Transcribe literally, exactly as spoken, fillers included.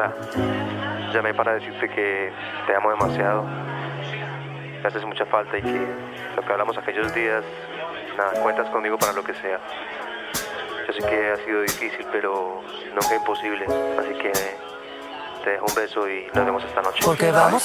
nada, llamé para decirte que te amo demasiado, que haces mucha falta y que lo que hablamos aquellos días, nada, cuentas conmigo para lo que sea. Yo sé que ha sido difícil, pero nunca imposible, así que te dejo un beso y nos vemos esta noche. Porque vamos